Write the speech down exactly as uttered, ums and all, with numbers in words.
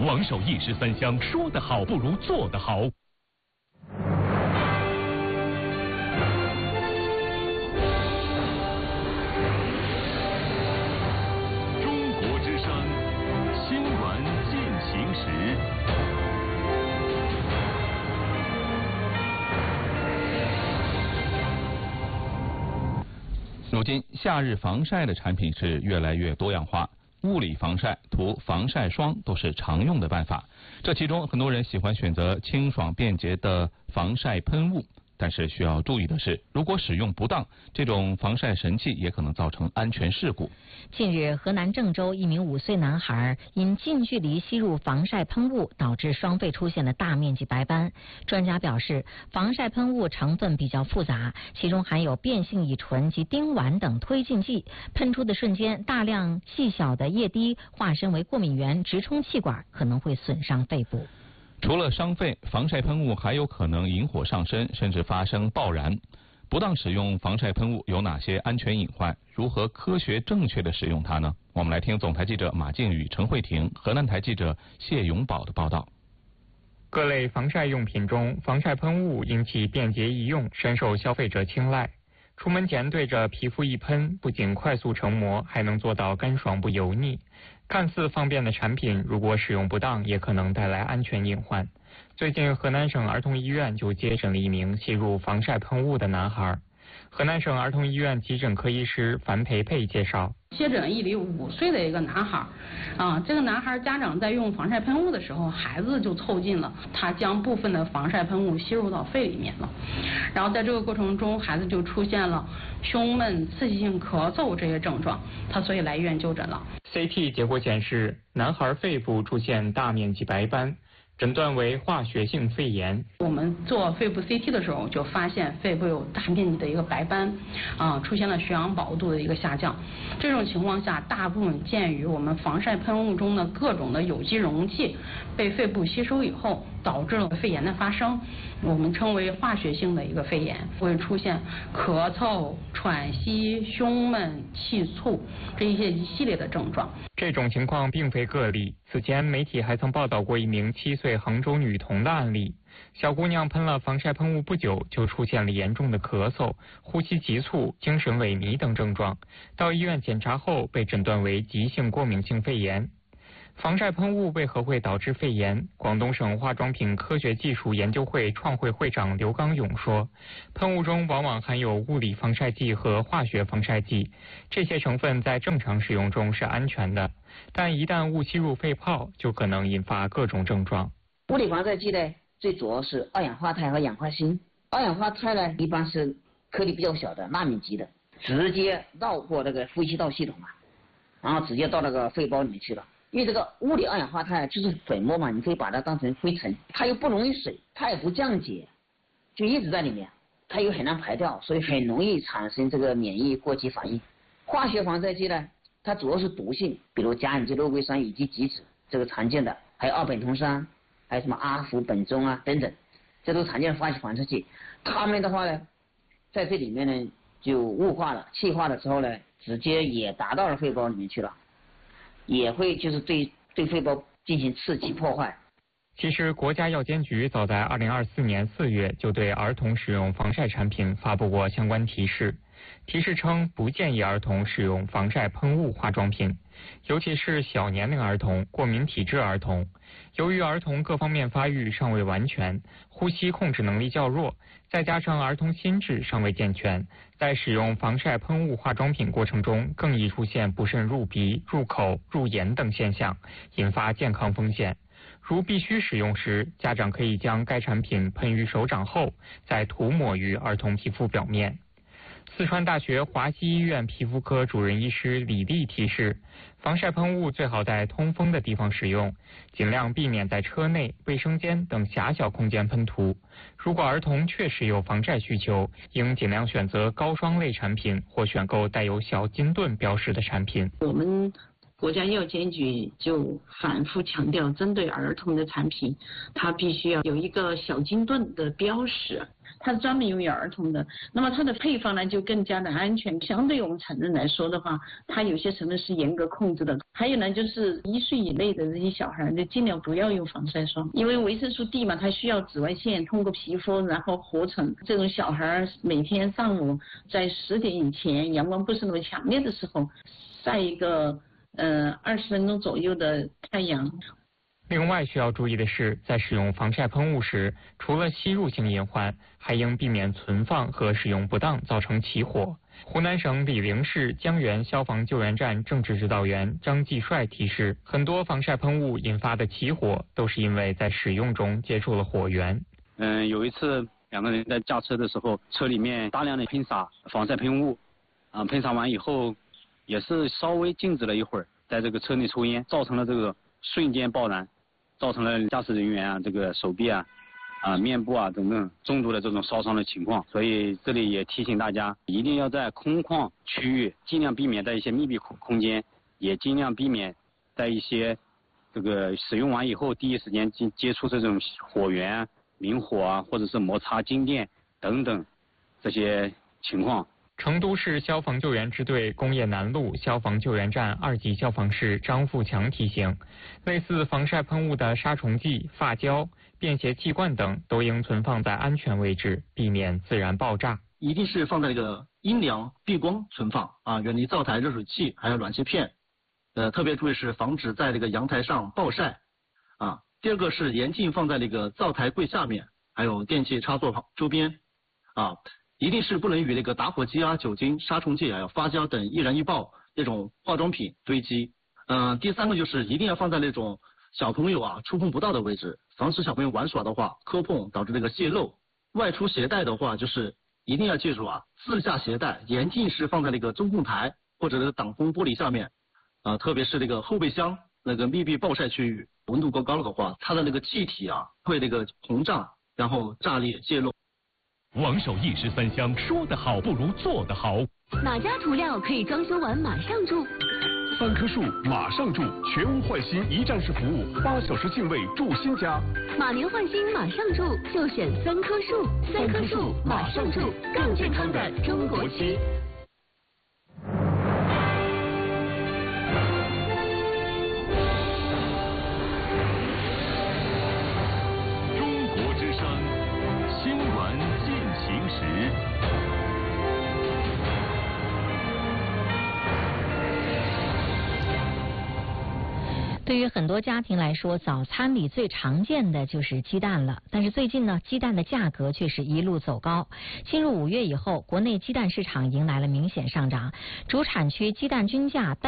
王守一石三香，说得好不如做得好。中国之声新闻进行时。 如今，夏日防晒的产品是越来越多样化。物理防晒、涂防晒霜都是常用的办法。这其中，很多人喜欢选择清爽便捷的防晒喷雾。但是需要注意的是，如果使用不当，这种防晒神器也可能造成安全事故。 近日，河南郑州一名五岁男孩因近距离吸入防晒喷雾，导致双肺出现了大面积白斑。专家表示，防晒喷雾成分比较复杂，其中含有变性乙醇及丁烷等推进剂，喷出的瞬间，大量细小的液滴化身为过敏原，直冲气管，可能会损伤肺部。 除了伤肺，防晒喷雾还有可能引火上身，甚至发生爆燃。不当使用防晒喷雾有哪些安全隐患？如何科学正确的使用它呢？我们来听总台记者马静宇、陈慧婷，河南台记者谢永宝的报道。 各类防晒用品中，防晒喷雾因其便捷易用，深受消费者青睐。出门前对着皮肤一喷，不仅快速成膜，还能做到干爽不油腻。看似方便的产品，如果使用不当，也可能带来安全隐患。最近，河南省儿童医院就接诊了一名吸入防晒喷雾的男孩。河南省儿童医院急诊科医师樊培培介绍， 接诊一例五岁的一个男孩，啊，这个男孩家长在用防晒喷雾的时候，孩子就凑近了，他将部分的防晒喷雾吸入到肺里面了，然后在这个过程中，孩子就出现了胸闷、刺激性咳嗽这些症状，他所以来医院就诊了。 C T 结果显示，男孩肺部出现大面积白斑。诊断为化学性肺炎。 我们做肺部 C T 的时候，就发现肺部有大面积的一个白斑，啊，出现了血氧饱和度的一个下降。这种情况下，大部分鉴于我们防晒喷雾中的各种的有机溶剂被肺部吸收以后，导致了肺炎的发生，我们称为化学性的一个肺炎，会出现咳嗽、喘息、胸闷、气促这一些一系列的症状。 这种情况并非个例，此前媒体还曾报道过一名七岁杭州女童的案例。小姑娘喷了防晒喷雾不久，就出现了严重的咳嗽、呼吸急促、精神萎靡等症状，到医院检查后被诊断为急性过敏性肺炎。防晒喷雾为何会导致肺炎？广东省化妆品科学技术研究会创会会长刘刚勇说，喷雾中往往含有物理防晒剂和化学防晒剂，这些成分在正常使用中是安全的，但一旦误吸入肺泡，就可能引发各种症状。 物理防晒剂呢，最主要是二氧化钛和氧化锌。二氧化钛呢，一般是颗粒比较小的纳米级的，直接绕过那个呼吸道系统嘛，然后直接到那个肺包里面去了。因为这个物理二氧化钛就是粉末嘛，你可以把它当成灰尘，它又不溶于水，它也不降解，就一直在里面，它又很难排掉，所以很容易产生这个免疫过激反应。化学防晒剂呢，它主要是毒性，比如甲苯基肉硅酸以及极酯，这个常见的，还有二苯酮酸，还有什么阿氟苯中啊等等，这都常见的化学防晒剂。它们的话呢，在这里面呢就雾化了、气化了之后呢，直接也达到了肺包里面去了。也会就是对对肺包进行刺激破坏。 其实，国家药监局早在二零二四年四月就对儿童使用防晒产品发布过相关提示，提示称不建议儿童使用防晒喷雾化妆品，尤其是小年龄儿童、过敏体质儿童。由于儿童各方面发育尚未完全，呼吸控制能力较弱，再加上儿童心智尚未健全，在使用防晒喷雾化妆品过程中，更易出现不慎入鼻、入口、入眼等现象，引发健康风险。如必须使用时，家长可以将该产品喷于手掌后，再涂抹于儿童皮肤表面。四川大学华西医院皮肤科主任医师李丽提示，防晒喷雾最好在通风的地方使用，尽量避免在车内、卫生间等狭小空间喷涂。如果儿童确实有防晒需求，应尽量选择高霜类产品或选购带有小金盾标识的产品。 我们国家药监局就反复强调，针对儿童的产品，它必须要有一个小金盾的标识， 它是专门用于儿童的。那么它的配方呢就更加的安全，相对我们成人来说的话，它有些成分是严格控制的。还有呢，就是一岁以内的这些小孩就尽量不要用防晒霜，因为维生素 D 嘛，它需要紫外线通过皮肤然后合成。这种小孩每天上午在十点以前，阳光不是那么强烈的时候，晒一个呃二十分钟左右的太阳。 另外需要注意的是，在使用防晒喷雾时，除了吸入性隐患，还应避免存放和使用不当造成起火。湖南省醴陵市江源消防救援站政治指导员张继帅提示，很多防晒喷雾引发的起火都是因为在使用中接触了火源。 嗯，有一次两个人在驾车的时候，车里面大量的喷洒防晒喷雾，啊，喷洒完以后也是稍微静止了一会儿，在这个车内抽烟，造成了这个瞬间爆燃。造成了驾驶人员啊，这个手臂啊、啊面部啊等等重度的这种烧伤的情况。所以这里也提醒大家，一定要在空旷区域尽量避免在一些密闭空空间，也尽量避免在一些这个使用完以后第一时间接接触这种火源、明火啊，或者是摩擦静电等等这些情况。 成都市消防救援支队工业南路消防救援站二级消防士张富强提醒，类似防晒喷雾的杀虫剂、发胶、便携气罐等都应存放在安全位置，避免自然爆炸。 一定是放在这个阴凉避光存放啊，远离灶台热水器还有暖气片。呃，特别注意是防止在这个阳台上暴晒啊。第二个是严禁放在那个灶台柜下面，还有电器插座旁周边啊。一定是不能与那个打火机啊、酒精、杀虫剂还有发胶等易燃易爆那种化妆品堆积。嗯、呃，第三个就是一定要放在那种小朋友啊触碰不到的位置，防止小朋友玩耍的话磕碰导致那个泄漏。外出携带的话，就是一定要记住啊，自驾携带严禁是放在那个中控台或者那个挡风玻璃下面啊、呃，特别是那个后备箱那个密闭暴晒区域，温度过高了的话，它的那个气体啊会那个膨胀，然后炸裂泄漏。 王守一时三香，说得好不如做得好。 哪家涂料可以装修完马上住？ 三棵树马上住，全屋换新一站式服务，八小时净位住新家。 马年换新马上住，就选三棵树。三棵树马上住，更健康的中国区。 中国之声新闻进行时。 对于很多家庭来说，早餐里最常见的就是鸡蛋了。但是最近呢，鸡蛋的价格却是一路走高。进入五月以后，国内鸡蛋市场迎来了明显上涨，主产区鸡蛋均价单